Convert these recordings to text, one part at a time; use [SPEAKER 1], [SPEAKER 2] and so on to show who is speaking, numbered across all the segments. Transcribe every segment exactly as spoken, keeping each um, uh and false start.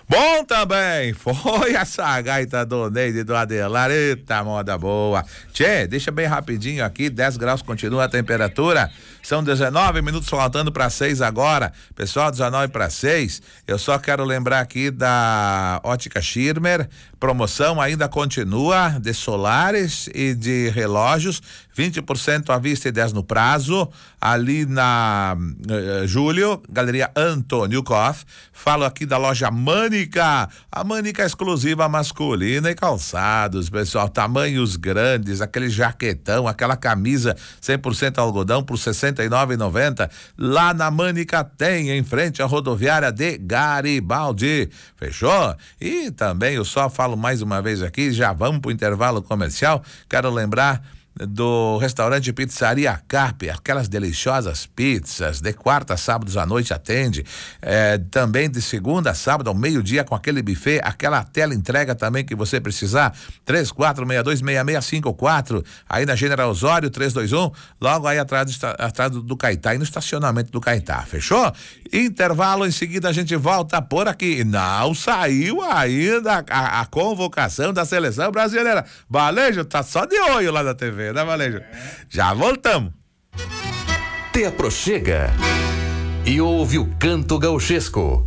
[SPEAKER 1] Bom também, foi essa gaita do Neide e do Adelar, eita moda boa. Tchê, deixa bem rapidinho aqui, dez graus continua a temperatura, são dezenove minutos faltando para seis agora, pessoal, dezenove para seis, eu só quero lembrar aqui da Ótica Schirmer, promoção ainda continua de solares e de relógios, vinte por cento à vista e dez por cento no prazo, ali na uh, Júlio, Galeria Antônio Koff. Falo aqui da loja Mânica, a Mânica exclusiva masculina e calçados, pessoal, tamanhos grandes, aquele jaquetão, aquela camisa cem por cento algodão por sessenta e nove reais e noventa centavos. Lá na Mânica tem, em frente à rodoviária de Garibaldi. Fechou? E também eu só falo mais uma vez aqui, já vamos pro intervalo comercial. Quero lembrar do restaurante Pizzaria Carpe, aquelas deliciosas pizzas, de quarta a sábados à noite atende, é, também de segunda a sábado ao meio-dia com aquele buffet, aquela tela entrega também que você precisar, três quatro seis dois seis seis cinco quatro, aí na General Osório três dois um, logo aí atrás do, atrás do Caetá e no estacionamento do Caetá, fechou? Intervalo, em seguida a gente volta por aqui. Não saiu ainda a, a convocação da seleção brasileira. Valejo tá só de olho lá na T V, né, Valejo? Já voltamos.
[SPEAKER 2] Te aproxega e ouve o canto gauchesco.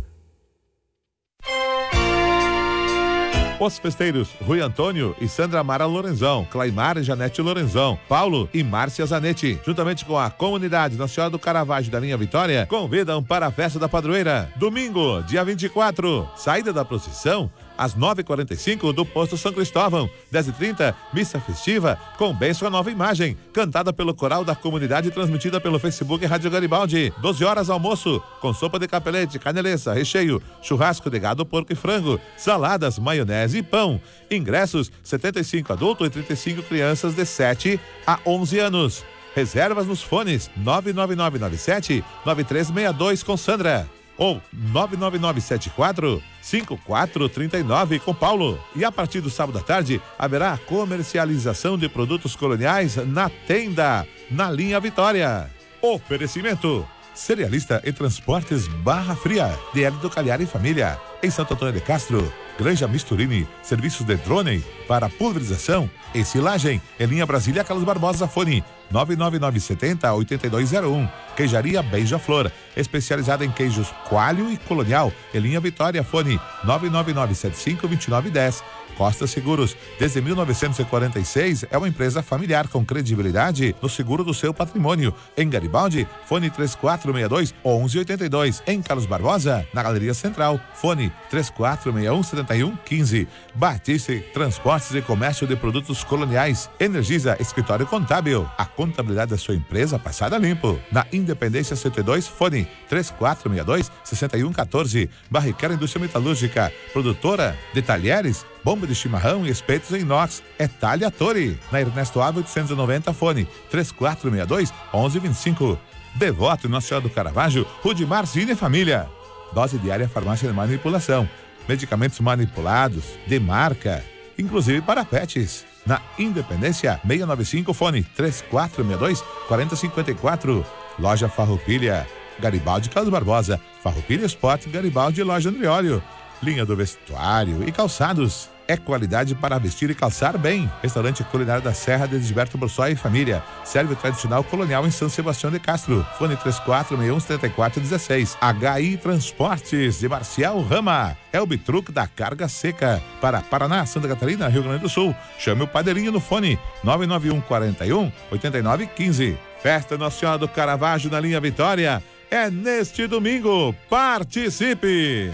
[SPEAKER 1] Os festeiros Rui Antônio e Sandra Mara Lorenzão, Claimar e Janete Lorenzão, Paulo e Márcia Zanetti, juntamente com a comunidade Nossa Senhora do Caravaggio da linha Vitória, convidam para a festa da padroeira. Domingo, dia vinte e quatro, saída da procissão às nove e quarenta e cinco do posto São Cristóvão, dez e trinta, missa festiva com bênção à nova imagem, cantada pelo coral da comunidade e transmitida pelo Facebook Rádio Garibaldi. doze horas almoço com sopa de capelete, caneleza, recheio, churrasco de gado, porco e frango, saladas, maionese e pão. Ingressos setenta e cinco adultos e trinta e cinco crianças de sete a onze anos. Reservas nos fones nove nove nove nove sete nove três seis dois com Sandra ou nove nove nove sete quatro cinco quatro três nove com Paulo. E a partir do sábado à tarde haverá comercialização de produtos coloniais na tenda, na linha Vitória. Oferecimento Cerealista e Transportes Barra Fria, D L do Calhar e Família, em Santo Antônio de Castro. Granja Misturini, serviços de drone para pulverização e silagem. Em linha Brasília, Carlos Barbosa, fone nove nove nove sete zero oito dois zero um. Queijaria Beija-Flor, especializada em queijos coalho e colonial. Em linha Vitória, fone nove nove nove sete cinco dois nove um zero. Costa Seguros, desde mil novecentos e quarenta e seis, é uma empresa familiar com credibilidade no seguro do seu patrimônio. Em Garibaldi, fone três quatro seis dois um um oito dois. Em Carlos Barbosa, na Galeria Central, fone três quatro seis um sete um um cinco. Batiste Transportes e Comércio de Produtos Coloniais. Energisa Escritório Contábil, a contabilidade da sua empresa passada limpo. Na Independência cento e dois, fone três quatro seis dois seis um um quatro. Barriquera Indústria Metalúrgica, produtora de talheres, bomba de chimarrão e espetos em inox. É Talha Torre. Na Ernesto Ave oitocentos e noventa, fone três quatro seis dois um um dois cinco. Devoto Nossa Senhora do Caravaggio, Rudimar Cine Família. Dose diária Farmácia de Manipulação. Medicamentos manipulados, de marca, inclusive para pets. Na Independência seiscentos e noventa e cinco, fone três quatro seis dois quatro zero cinco quatro. Loja Farroupilha, Garibaldi Carlos Barbosa, Farroupilha Esporte, Garibaldi Loja Andrióleo. Linha do vestuário e calçados. É qualidade para vestir e calçar bem. Restaurante Culinário da Serra de Gilberto Borsoi e Família. Serve o tradicional colonial em São Sebastião de Castro. Fone três quatro seis um sete quatro um seis. H I Transportes de Marcial Rama. É o Bitruc da Carga Seca. Para Paraná, Santa Catarina, Rio Grande do Sul. Chame o Padrinho no fone nove nove um quatro um oito nove um cinco. Festa Nossa Senhora do Caravaggio na linha Vitória. É neste domingo. Participe!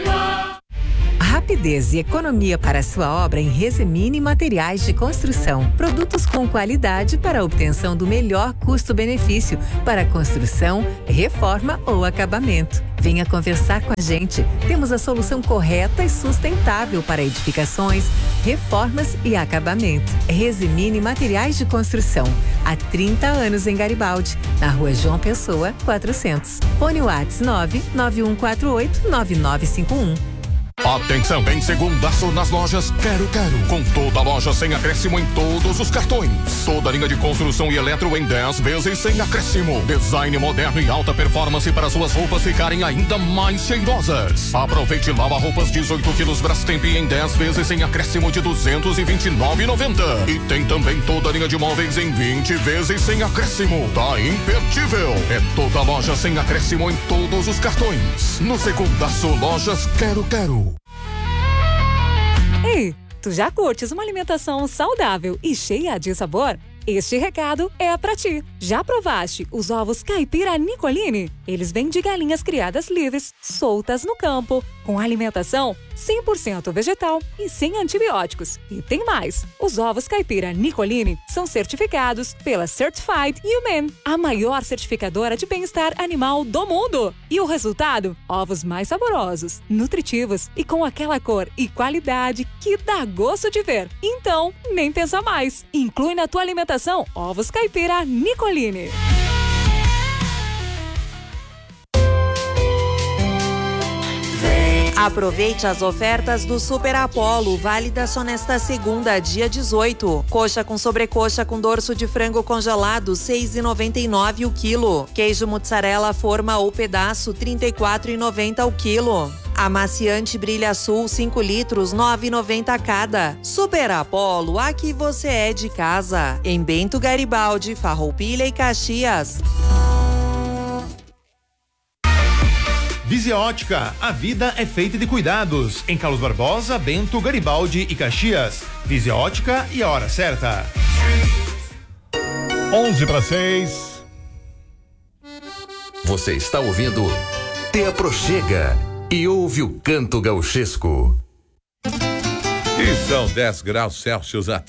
[SPEAKER 3] Rapidez e economia para sua obra em Resemine Materiais de Construção. Produtos com qualidade para a obtenção do melhor custo-benefício para construção, reforma ou acabamento. Venha conversar com a gente. Temos a solução correta e sustentável para edificações, reformas e acabamento. Resemine Materiais de Construção. Há trinta anos em Garibaldi, na Rua João Pessoa, quatrocentos. Fone WhatsApp nove nove um quatro oito nove nove cinco um.
[SPEAKER 4] Atenção, em segundaço nas lojas Quero Quero. Com toda a loja sem acréscimo em todos os cartões. Toda a linha de construção e eletro em dez vezes sem acréscimo. Design moderno e alta performance para suas roupas ficarem ainda mais cheirosas. Aproveite lava-roupas dezoito quilos Brastemp em dez vezes sem acréscimo de duzentos e vinte e nove reais e noventa centavos. E tem também toda a linha de móveis em vinte vezes sem acréscimo. Tá imperdível. É toda a loja sem acréscimo em todos os cartões. No Segundaço Lojas Quero Quero.
[SPEAKER 5] Ei, tu já curtes uma alimentação saudável e cheia de sabor? Este recado é pra ti. Já provaste os ovos caipira Nicolini? Eles vêm de galinhas criadas livres, soltas no campo, com alimentação cem por cento vegetal e sem antibióticos. E tem mais. Os ovos caipira Nicolini são certificados pela Certified Humane, a maior certificadora de bem-estar animal do mundo. E o resultado? Ovos mais saborosos, nutritivos e com aquela cor e qualidade que dá gosto de ver. Então, nem pensa mais. Inclui na tua alimentação ovos caipira Nicolini.
[SPEAKER 6] Aproveite as ofertas do Super Apollo, válidas só nesta segunda, dia dezoito. Coxa com sobrecoxa com dorso de frango congelado, seis reais e noventa e nove centavos o quilo. Queijo mussarela forma ou pedaço, trinta e quatro reais e noventa centavos o quilo. Amaciante Brilha Sul, cinco litros, nove reais e noventa centavos cada. Super Apollo, aqui você é de casa. Em Bento Garibaldi, Farroupilha e Caxias.
[SPEAKER 7] Visiótica, a vida é feita de cuidados. Em Carlos Barbosa, Bento, Garibaldi e Caxias. Visiótica e a hora certa.
[SPEAKER 1] onze para seis.
[SPEAKER 2] Você está ouvindo Te Aproxega e ouve o canto gauchesco.
[SPEAKER 1] E são dez graus Celsius a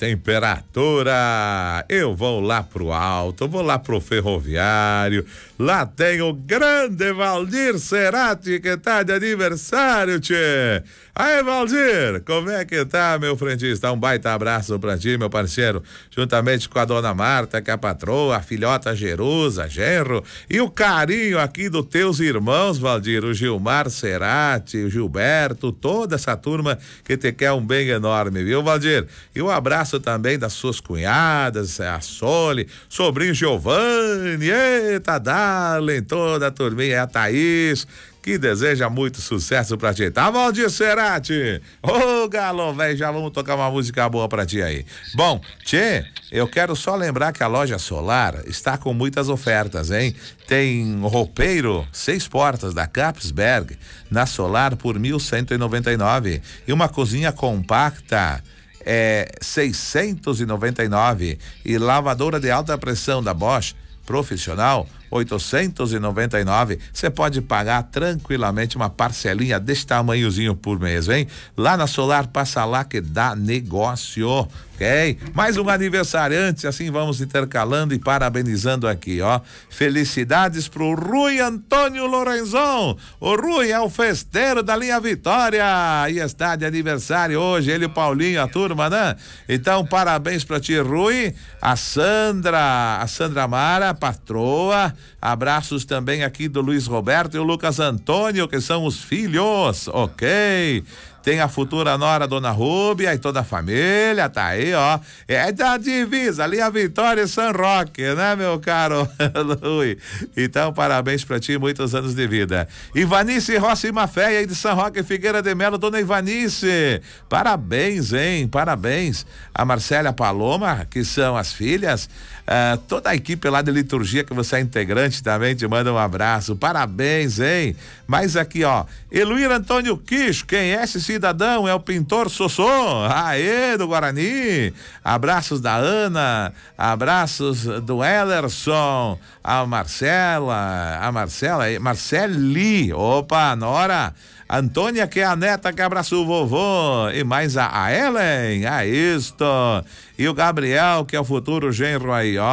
[SPEAKER 1] temperatura. Eu vou lá pro alto, vou lá pro ferroviário. Lá tem o grande Valdir Cerati, que tá de aniversário, tchê. Aí, Valdir, como é que tá, meu frentista? Um baita abraço pra ti, meu parceiro. Juntamente com a dona Marta, que é a patroa, a filhota Jerusa, genro. E o carinho aqui dos teus irmãos, Valdir, o Gilmar Cerati, o Gilberto, toda essa turma que te quer um bem enorme, viu, Valdir? E um abraço também das suas cunhadas, a Soli, sobrinho Giovanni, eita, Darlen, toda a turminha, a Thaís, que deseja muito sucesso pra ti. Tá, Valdir Cerati? Ô, oh, galo, velho, já vamos tocar uma música boa pra ti aí. Bom, tchê, eu quero só lembrar que a loja Solar está com muitas ofertas, hein? Tem roupeiro, seis portas da Capsberg, na Solar por mil cento e noventa e nove. E uma cozinha compacta, é, seiscentos e noventa e nove. E lavadora de alta pressão da Bosch, profissional, oitocentos e noventa e nove. Você pode pagar tranquilamente uma parcelinha desse tamanhozinho por mês, hein? Lá na Solar, passa lá que dá negócio, ok? Mais um aniversariante, assim vamos intercalando e parabenizando aqui, ó. Felicidades pro Rui Antônio Lorenzon. O Rui é o festeiro da linha Vitória e está de aniversário hoje, ele e o Paulinho, a turma, né? Então, parabéns pra ti, Rui. A Sandra, a Sandra Mara, patroa. Abraços também aqui do Luiz Roberto e o Lucas Antônio, que são os filhos, ok? Tem a futura nora, Dona Rúbia, e toda a família, tá aí, ó. É da divisa, ali a Vitória e São Roque, né, meu caro Luiz? Então, parabéns pra ti, muitos anos de vida. Ivanice Rossi Mafé, aí de São Roque, Figueira de Melo, Dona Ivanice. Parabéns, hein? Parabéns. A Marcela Paloma, que são as filhas, uh, toda a equipe lá de liturgia, que você é integrante também, te manda um abraço. Parabéns, hein? Mas aqui, ó, Eluir Antônio Quixo, quem é esse cidadão? É o pintor Sossô, aê, do Guarani. Abraços da Ana, abraços do Ellerson, a Marcela, a Marcela, Marceli, opa, Nora, Antônia, que é a neta, que abraça o vovô, e mais a, a Ellen, a isto, e o Gabriel, que é o futuro genro aí, ó.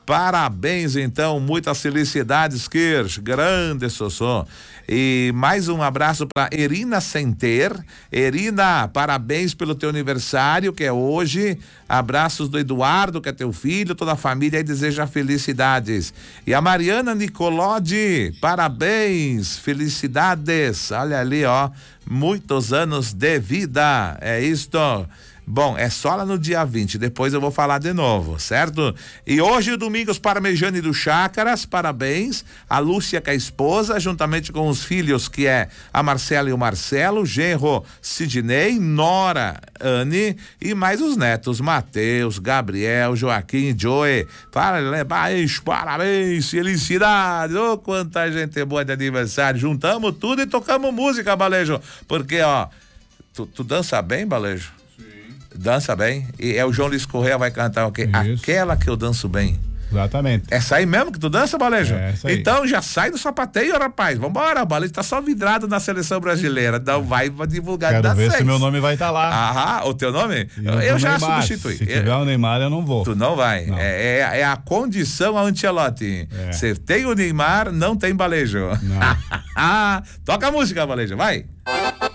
[SPEAKER 1] Parabéns, então, muitas felicidades, Kirsch, grande Sossô. E mais um abraço para Erina Senter. Erina, parabéns pelo teu aniversário, que é hoje. Abraços do Eduardo, que é teu filho, toda a família aí deseja felicidades. E a Mariana Nicolodi, parabéns, felicidades. Olha ali, ó, muitos anos de vida. É isto. Bom, é só lá no dia vinte, depois eu vou falar de novo, certo? E hoje, o Domingos Parmejane do Chácaras, parabéns. A Lúcia, que é a esposa, juntamente com os filhos, que é a Marcela e o Marcelo, genro Sidney, Nora, Anne, e mais os netos, Mateus, Gabriel, Joaquim, Joey. Parabéns, parabéns, felicidade. Ô, oh, quanta gente boa de aniversário. Juntamos tudo e tocamos música, Balejo. Porque, ó, tu, tu dança bem, Balejo? Dança bem, e é o João Luiz Correia vai cantar o quê? Isso. Aquela que eu danço bem.
[SPEAKER 8] Exatamente.
[SPEAKER 1] Essa aí mesmo que tu dança, Balejo?
[SPEAKER 8] É essa aí.
[SPEAKER 1] Então já sai do sapateio, rapaz. Vambora, Balejo tá só vidrado na seleção brasileira. Não vai divulgar.
[SPEAKER 8] Quero ver seis. Se meu nome vai estar tá lá.
[SPEAKER 1] Aham, o teu nome? Eu, eu já
[SPEAKER 8] Neymar.
[SPEAKER 1] Substituí.
[SPEAKER 8] Se tiver o Neymar, eu não vou.
[SPEAKER 1] Tu não vai. Não. É, é, é a condição a Ancelotti. Você é. Tem o Neymar, não tem Balejo. Não. Toca a música, Balejo, vai.